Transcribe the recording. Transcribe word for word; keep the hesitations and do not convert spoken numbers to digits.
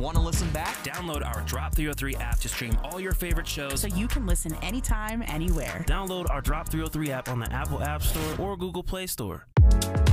Want to listen back? Download our Drop three oh three app to stream all your favorite shows, so you can listen anytime, anywhere. Download our Drop three oh three app on the Apple App Store or Google Play Store.